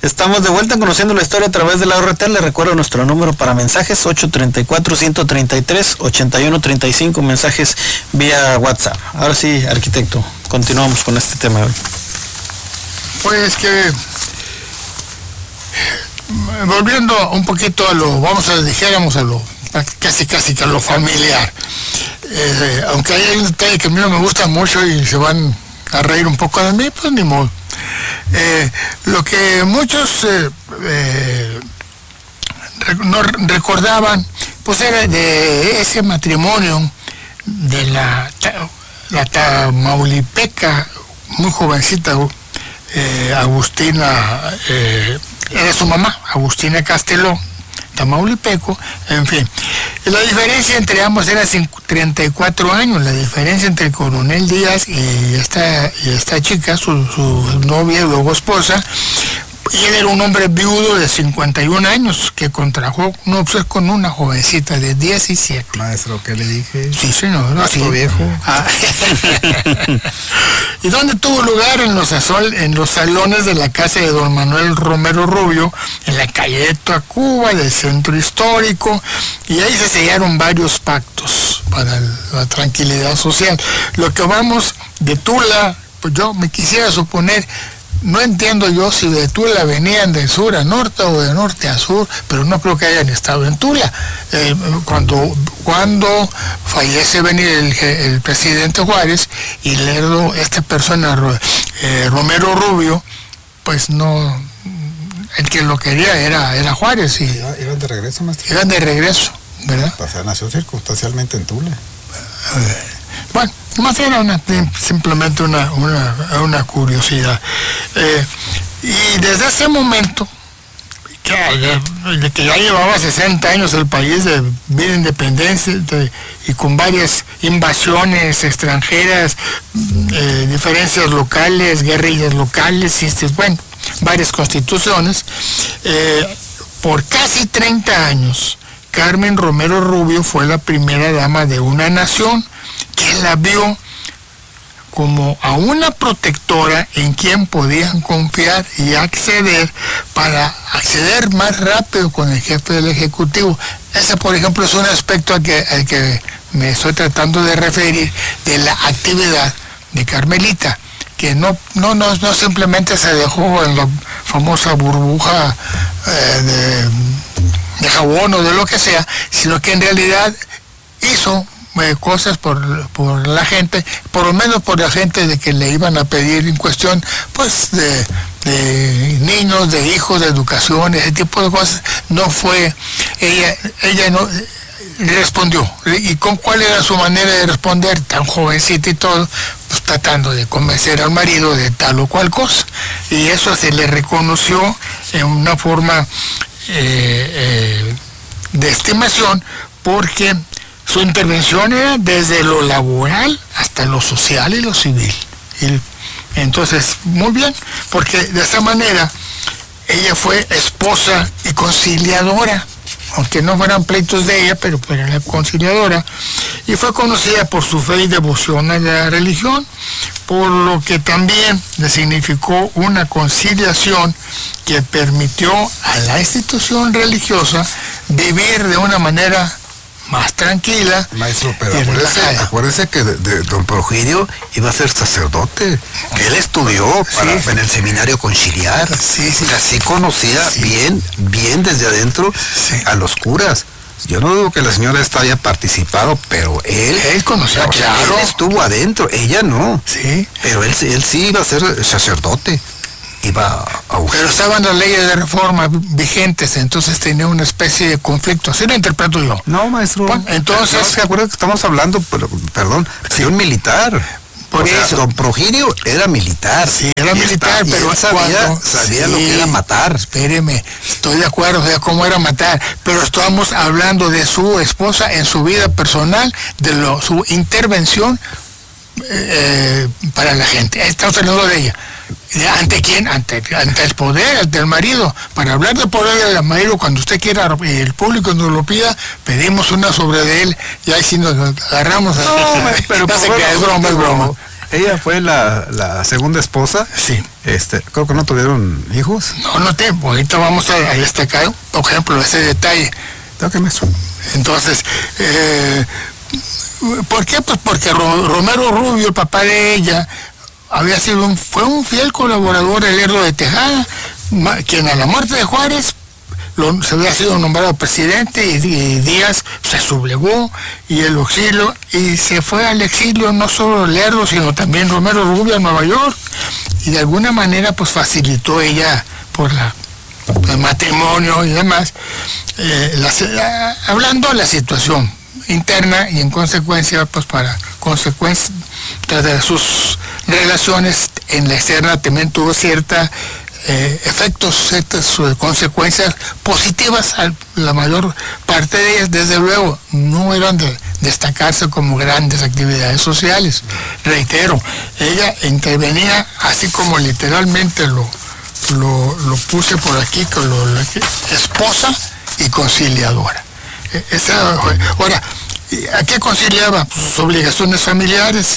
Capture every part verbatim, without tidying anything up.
Estamos de vuelta conociendo la historia a través de la R T. Le recuerdo nuestro número para mensajes, ocho treinta y cuatro, ciento treinta y tres, ochenta y uno treinta y cinco, mensajes vía WhatsApp. Ahora sí, arquitecto, continuamos con este tema. Pues que, volviendo un poquito a lo, vamos a, dijéramos a lo, casi casi que a lo familiar. Eh, aunque hay un detalle que a mí no me gusta mucho y se van a reír un poco de mí, pues ni modo. Eh, lo que muchos eh, eh, no recordaban, pues era de ese matrimonio de la, la Tamaulipeca, muy jovencita, eh, Agustina, eh, era su mamá, Agustina Casteló, Tamaulipeco, en fin. La diferencia entre ambos era treinta y cuatro años, la diferencia entre el coronel Díaz y esta, y esta chica, su, su novia y luego esposa. Y él era un hombre viudo de cincuenta y un años que contrajo nupcias con una jovencita de diecisiete. Maestro, ¿qué le dije? Sí, señor. ¿No sí. viejo? Ah. ¿Y dónde tuvo lugar? En los, asol, en los salones de la casa de don Manuel Romero Rubio, en la calle de Tacuba, del centro histórico, y ahí se sellaron varios pactos para la tranquilidad social. Lo que vamos de Tula, pues yo me quisiera suponer, no entiendo yo si de Tula venían de sur a norte o de norte a sur, pero no creo que hayan estado en Tula. Eh, cuando, cuando fallece venir el, el presidente Juárez y Lerdo, esta persona, eh, Romero Rubio, pues no, el que lo quería era, era Juárez. Y iban de regreso, maestro. Iban de regreso, ¿verdad? O sea, nació circunstancialmente en Tula. Eh, bueno, más era una, simplemente una, una, una curiosidad. Eh, y desde ese momento, que, de que ya llevaba sesenta años el país de vida independencia de, y con varias invasiones extranjeras, eh, diferencias locales, guerrillas locales, y este, bueno, varias constituciones, eh, por casi treinta años, Carmen Romero Rubio fue la primera dama de una nación que la vio como a una protectora en quien podían confiar y acceder para acceder más rápido con el jefe del Ejecutivo. Ese, por ejemplo, es un aspecto al que, al que me estoy tratando de referir de la actividad de Carmelita, que no, no, no, no simplemente se dejó en la famosa burbuja eh, de, de jabón o de lo que sea, sino que en realidad hizo Eh, cosas por, por la gente, por lo menos por la gente de que le iban a pedir en cuestión, pues, de, de niños, de hijos, de educación, ese tipo de cosas. No fue, ella, ella no respondió. ¿Y con cuál era su manera de responder? Tan jovencita y todo, pues tratando de convencer al marido de tal o cual cosa. Y eso se le reconoció en una forma eh, eh, de estimación, porque su intervención era desde lo laboral hasta lo social y lo civil. Y entonces, muy bien, porque de esa manera ella fue esposa y conciliadora, aunque no fueran pleitos de ella, pero era la conciliadora, y fue conocida por su fe y devoción a la religión, por lo que también le significó una conciliación que permitió a la institución religiosa vivir de una manera más tranquila. Maestro, pero acuérdese, acuérdese que de, de don Porfirio iba a ser sacerdote. Él estudió para, sí, en el seminario conciliar. Sí, sí. Así conocía, sí, bien, bien desde adentro, sí, a los curas. Yo no digo que la señora esta haya participado, pero él, él conocía, claro, él estuvo adentro, ella no. Sí. Pero él, él sí iba a ser sacerdote. Iba a usar. Pero estaban las leyes de reforma vigentes, entonces tenía una especie de conflicto. Así lo interpreto yo. No, maestro. Bueno, entonces, no, se acuerda que estamos hablando, pero, perdón, sí, de un militar. Por o sea, eso. Don Porfirio era militar. Sí, era militar, está, pero él sabía, cuando, sabía sí, lo que era matar. Espéreme, estoy de acuerdo, o sea, cómo era matar, pero estamos hablando de su esposa en su vida personal, de lo, su intervención eh, para la gente. Estamos hablando de ella. ¿Ante quién? Ante, ante el poder, ante el marido. Para hablar del poder del marido, cuando usted quiera, el público nos lo pida, pedimos una sobre de él, y ahí sí nos agarramos. No, pero no sé qué, es broma, es broma. ella fue la, la segunda esposa. Sí. Este, creo que no tuvieron hijos. No, no te, ahorita vamos a, a destacar, por ejemplo, ese detalle. ¿Qué maestro? Entonces, eh, ¿por qué? Pues porque Ro, Romero Rubio, el papá de ella, había sido un, fue un fiel colaborador del Lerdo de Tejada, quien a la muerte de Juárez lo, se había sido nombrado presidente y, y Díaz se sublevó y el exilio y se fue al exilio no solo Lerdo sino también Romero Rubio a Nueva York, y de alguna manera pues facilitó ella por la el matrimonio y demás, eh, la, hablando de la situación interna y en consecuencia pues para consecuencia de sus relaciones en la externa también tuvo cierta eh, efectos, ciertas uh, consecuencias positivas. A la mayor parte de ellas desde luego no eran de destacarse como grandes actividades sociales. Reitero, ella intervenía así como literalmente lo Lo, lo puse por aquí con lo, lo, esposa y conciliadora. Esa, ahora, ¿a qué conciliaba? Pues sus obligaciones familiares.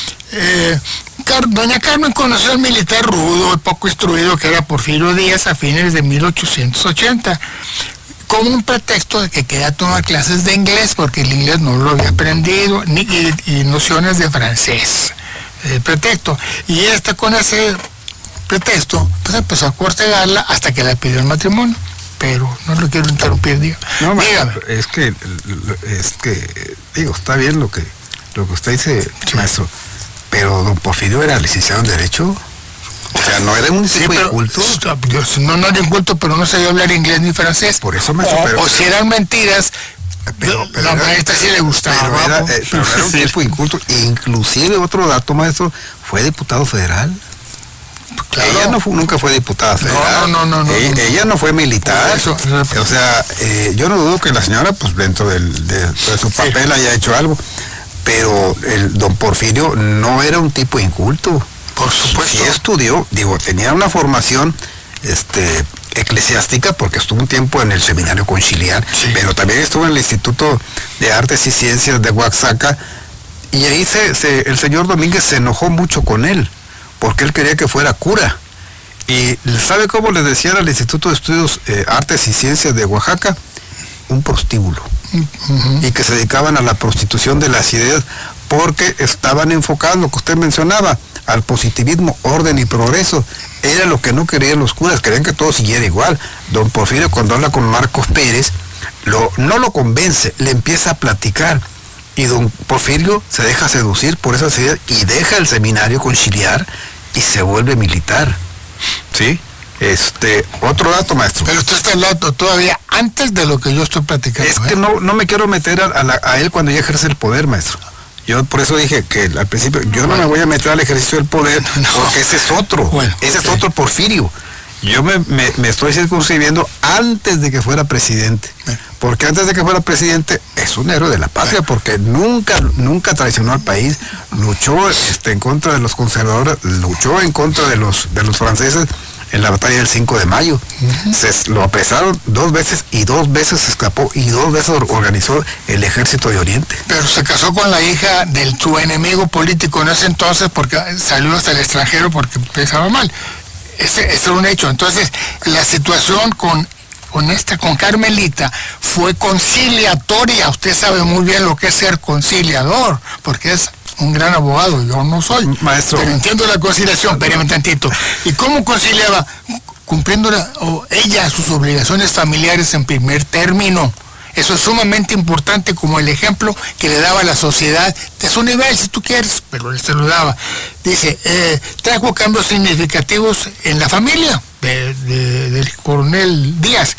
Eh, Car Doña Carmen conoció al militar rudo y poco instruido que era Porfirio Díaz a fines de mil ochocientos ochenta, como un pretexto de que quería tomar clases de inglés, porque el inglés no lo había aprendido, ni, y, y nociones de francés. El pretexto. Y esta con ese pretexto, pues empezó a cortejarla hasta que le pidió el matrimonio. Pero no lo quiero interrumpir, diga. No, dígame. Es que, es que, digo, está bien lo que, lo que usted dice, sí, maestro, pero don Porfirio era licenciado en Derecho. O sea, no era un tipo de culto. No, no era inculto, pero no sabía hablar inglés ni francés. Por eso, maestro, o, pero, o si eran mentiras, pero, pero la maestra sí le gustaba. Pero era, eh, pero era un tipo inculto. Inclusive, otro dato, maestro, fue diputado federal. Claro. Ella no fue, nunca fue diputada federal. No, no, no, no. Ella, no, no. ella no fue militar. Eso, o sea, eh, yo no dudo que la señora, pues dentro del, de, de su papel, sí, haya hecho algo. Pero el don Porfirio no era un tipo inculto. Por supuesto. Sí estudió, digo, tenía una formación este, eclesiástica porque estuvo un tiempo en el seminario conciliar, sí, pero también estuvo en el Instituto de Artes y Ciencias de Oaxaca, y ahí se, se, el señor Domínguez se enojó mucho con él, porque él quería que fuera cura. Y ¿sabe cómo le decían al Instituto de Estudios eh, Artes y Ciencias de Oaxaca? Un prostíbulo. Uh-huh. Y que se dedicaban a la prostitución de las ideas, porque estaban enfocados, lo que usted mencionaba, al positivismo, orden y progreso. Era lo que no querían los curas, querían que todo siguiera igual. Don Porfirio, cuando habla con Marcos Pérez, lo, no lo convence, le empieza a platicar. Y don Porfirio se deja seducir por esas ideas y deja el seminario conciliar y se vuelve militar. ¿Sí? Este, otro dato, maestro. Pero usted está hablando todavía antes de lo que yo estoy platicando. Es que ¿eh? no, no me quiero meter a, a, la, a él cuando ya ejerce el poder, maestro. Yo por eso dije que al principio, yo no me voy a meter al ejercicio del poder, no, porque ese es otro, bueno, ese okay. es otro Porfirio. Yo me, me, me estoy circunscribiendo antes de que fuera presidente, porque antes de que fuera presidente es un héroe de la patria, porque nunca, nunca traicionó al país, luchó este, en contra de los conservadores, luchó en contra de los, de los franceses en la batalla del cinco de mayo. Uh-huh. Se lo apresaron dos veces y dos veces se escapó y dos veces organizó el ejército de Oriente. Pero se casó con la hija de su enemigo político en ese entonces porque salió hasta el extranjero porque pensaba mal. Ese, ese era un hecho. Entonces, la situación con, con esta, con Carmelita, fue conciliatoria. Usted sabe muy bien lo que es ser conciliador, porque es un gran abogado, yo no soy. Maestro. Pero entiendo la conciliación, espérame tantito. ¿Y cómo conciliaba? Cumpliendo la, o ella sus obligaciones familiares en primer término. Eso es sumamente importante como el ejemplo que le daba a la sociedad de su nivel, si tú quieres, pero él se lo daba. Dice, eh, trajo cambios significativos en la familia de, de, del coronel Díaz.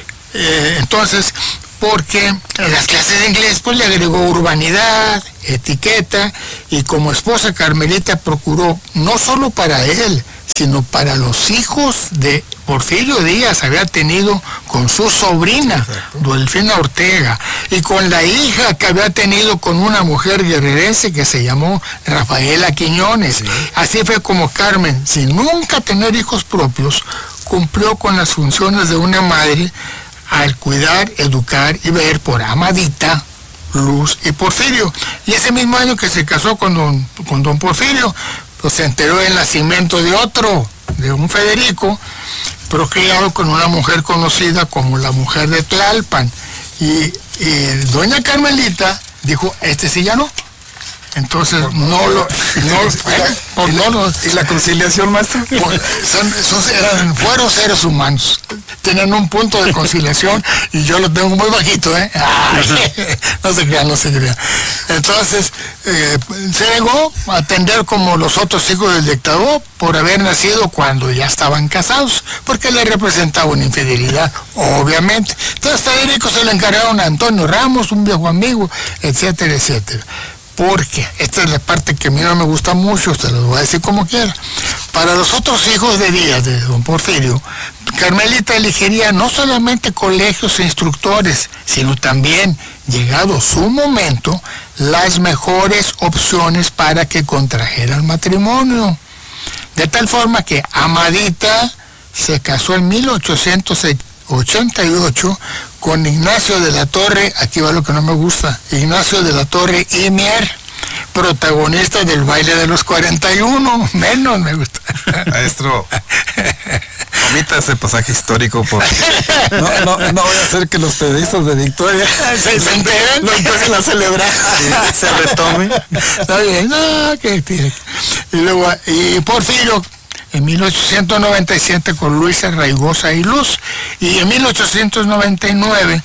Eh, entonces, porque en las clases de inglés pues le agregó urbanidad, etiqueta, y como esposa Carmelita procuró, no solo para él, sino para los hijos de Porfirio Díaz, había tenido con su sobrina, Delfina Ortega, y con la hija que había tenido con una mujer guerrerense que se llamó Rafaela Quiñones. Sí. Así fue como Carmen, sin nunca tener hijos propios, cumplió con las funciones de una madre al cuidar, educar y ver por amadita Luz y Porfirio. Y ese mismo año que se casó con don, con don Porfirio, pues se enteró del nacimiento de otro, de un Federico, procreado con una mujer conocida como la mujer de Tlalpan. Y, y doña Carmelita dijo, este sí ya no. Entonces no lo... No, ¿Y, no, no, ¿Y la conciliación, maestro? Pues, son, son, eran, fueron seres humanos, tenían un punto de conciliación y yo lo tengo muy bajito, ¿eh? Ay, no se crean, no se crean. Entonces, eh, se negó a atender como los otros hijos del dictador por haber nacido cuando ya estaban casados, porque le representaba una infidelidad, obviamente. Entonces, Federico se le encargaron a Antonio Ramos, un viejo amigo, etcétera, etcétera. Porque esta es la parte que a mí no me gusta mucho, se los voy a decir como quiera. Para los otros hijos de Díaz, de don Porfirio, Carmelita elegiría no solamente colegios e instructores, sino también, llegado su momento, las mejores opciones para que contrajeran matrimonio. De tal forma que Amadita se casó en mil ochocientos ochenta y ocho con Ignacio de la Torre, aquí va lo que no me gusta, Ignacio de la Torre y Mier, protagonista del baile de los cuarenta y uno, menos me gusta. Maestro, omita ese pasaje histórico porque no, no, no voy a hacer que los periodistas de Victoria se, se enteren, lo empiecen a celebrar y se retome. Está bien, no, que tiene. Y luego, y Porfirio, en mil ochocientos noventa y siete con Luisa Raigosa y Luz, y en mil ochocientos noventa y nueve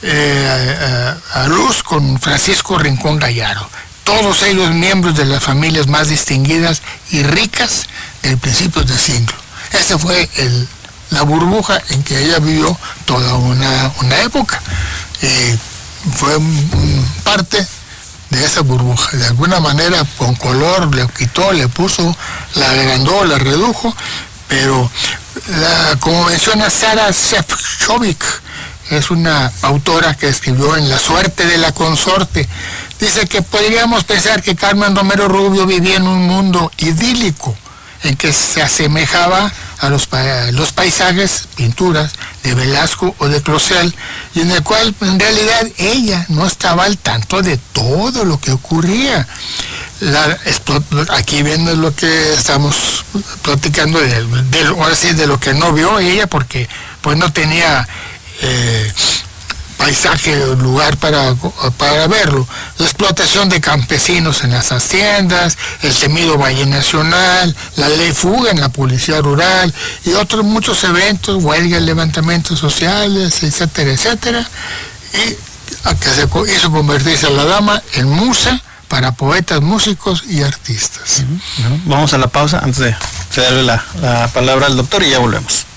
eh, a, a Luz con Francisco Rincón Gallardo. Todos ellos miembros de las familias más distinguidas y ricas del principio del siglo. Esa fue el, la burbuja en que ella vivió toda una, una época. Eh, fue um, parte de esa burbuja. De alguna manera, con color, le quitó, le puso, la agrandó, la redujo, pero la, como menciona Sara Sefcovic, es una autora que escribió en La suerte de la consorte, dice que podríamos pensar que Carmen Romero Rubio vivía en un mundo idílico, en que se asemejaba a los, a los paisajes, pinturas de Velasco o de Clausel, y en el cual en realidad ella no estaba al tanto de todo lo que ocurría. La, aquí viendo lo que estamos platicando, de, de, ahora sí, de lo que no vio ella, porque pues no tenía eh, paisaje o lugar para, para verlo. La explotación de campesinos en las haciendas, el temido Valle Nacional, la ley fuga en la policía rural y otros muchos eventos, huelgas, levantamientos sociales, etcétera, etcétera. Y que se hizo convertirse a la dama en musa para poetas, músicos y artistas. Uh-huh. Vamos a la pausa antes de cederle la, la palabra al doctor y ya volvemos.